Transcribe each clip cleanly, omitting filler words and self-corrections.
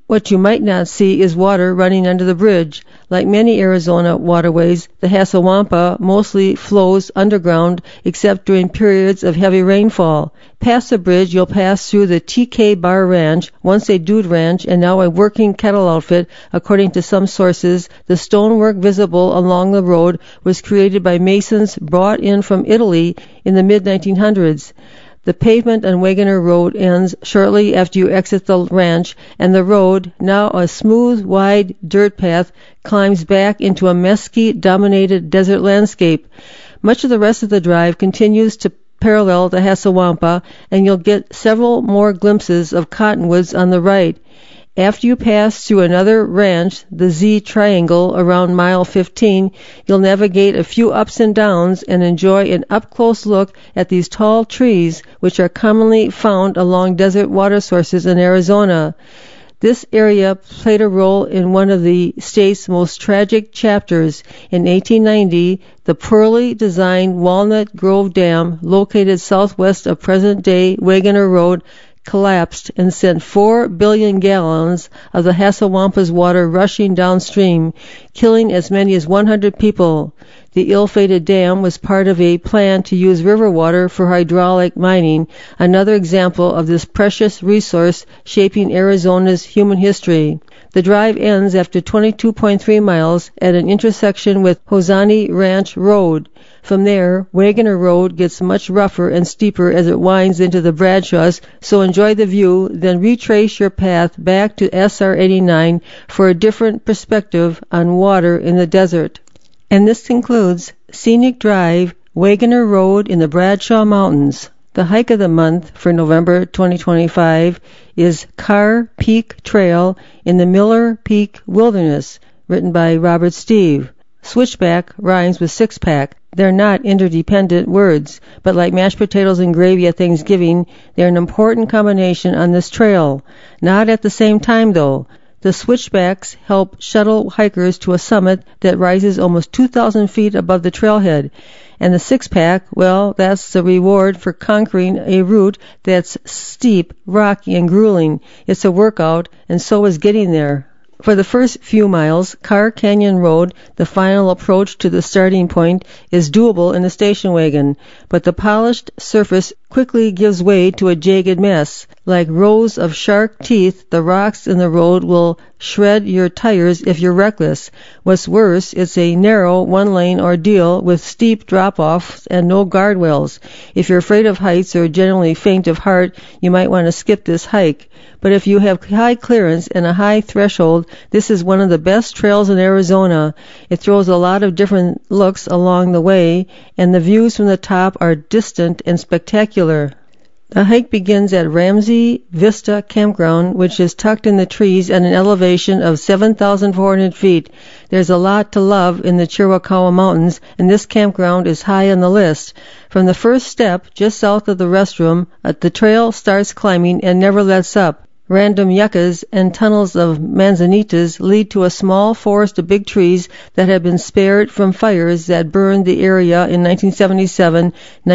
What you might not see is water running under the bridge. Like many Arizona waterways, the Hasawampa mostly flows underground except during periods of heavy rainfall. Past the bridge, you'll pass through the TK Bar Ranch, once a dude ranch and now a working cattle outfit. According to some sources, the stonework visible along the road was created by masons brought in from Italy in the mid-1900s. The pavement on Wagoner Road ends shortly after you exit the ranch, and the road, now a smooth, wide dirt path, climbs back into a mesquite-dominated desert landscape. Much of the rest of the drive continues to parallel the Hasawampa, and you'll get several more glimpses of cottonwoods on the right. After you pass through another ranch, the Z Triangle, around mile 15, you'll navigate a few ups and downs and enjoy an up-close look at these tall trees, which are commonly found along desert water sources in Arizona. This area played a role in one of the state's most tragic chapters. In 1890, the poorly designed Walnut Grove Dam, located southwest of present-day Wagoner Road, collapsed and sent 4 billion gallons of the Hasawampa's water rushing downstream, killing as many as 100 people. The ill-fated dam was part of a plan to use river water for hydraulic mining, another example of this precious resource shaping Arizona's human history. The drive ends after 22.3 miles at an intersection with Hosani Ranch Road. From there, Wagoner Road gets much rougher and steeper as it winds into the Bradshaws, so enjoy the view, then retrace your path back to SR 89 for a different perspective on water in the desert. And this concludes Scenic Drive, Wagoner Road in the Bradshaw Mountains. The hike of the month for November 2025 is Carr Peak Trail in the Miller Peak Wilderness, written by Robert Steve. Switchback rhymes with six-pack. They're not interdependent words, but like mashed potatoes and gravy at Thanksgiving, they're an important combination on this trail. Not at the same time, though. The switchbacks help shuttle hikers to a summit that rises almost 2,000 feet above the trailhead. And the six-pack, well, that's the reward for conquering a route that's steep, rocky, and grueling. It's a workout, and so is getting there. For the first few miles, Carr Canyon Road, the final approach to the starting point, is doable in a station wagon, but the polished surface quickly gives way to a jagged mess. Like rows of shark teeth, the rocks in the road will shred your tires if you're reckless. What's worse, it's a narrow one-lane ordeal with steep drop-offs and no guardrails. If you're afraid of heights or generally faint of heart, you might want to skip this hike. But if you have high clearance and a high threshold, this is one of the best trails in Arizona. It throws a lot of different looks along the way, and the views from the top are distant and spectacular. The hike begins at Ramsey Vista Campground, which is tucked in the trees at an elevation of 7,400 feet. There's a lot to love in the Chiricahua Mountains, and this campground is high on the list. From the first step, just south of the restroom, the trail starts climbing and never lets up. Random yuccas and tunnels of manzanitas lead to a small forest of big trees that have been spared from fires that burned the area in 1977,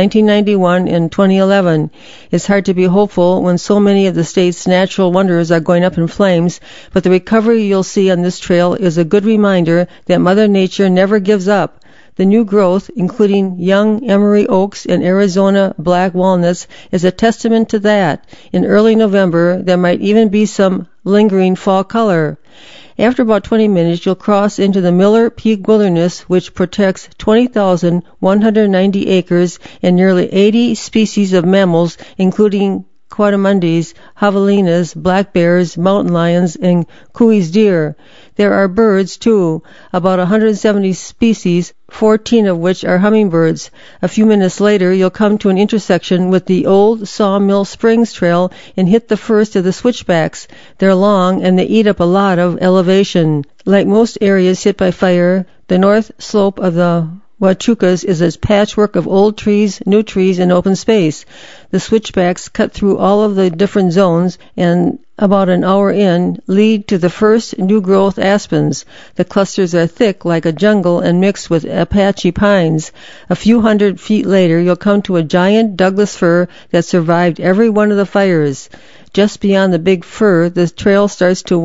1991, and 2011. It's hard to be hopeful when so many of the state's natural wonders are going up in flames, but the recovery you'll see on this trail is a good reminder that Mother Nature never gives up. The new growth, including young emery oaks and Arizona black walnuts, is a testament to that. In early November, there might even be some lingering fall color. After about 20 minutes, you'll cross into the Miller Peak Wilderness, which protects 20,190 acres and nearly 80 species of mammals, including quadrumundis, javelinas, black bears, mountain lions, and Coues deer. There are birds, too, about 170 species, 14 of which are hummingbirds. A few minutes later, you'll come to an intersection with the old Sawmill Springs Trail and hit the first of the switchbacks. They're long, and they eat up a lot of elevation. Like most areas hit by fire, the north slope of the Huachucas is a patchwork of old trees, new trees, and open space. The switchbacks cut through all of the different zones and about an hour in lead to the first new growth aspens. The clusters are thick like a jungle and mixed with Apache pines. A few hundred feet later, you'll come to a giant Douglas fir that survived every one of the fires. Just beyond the big fir, the trail starts to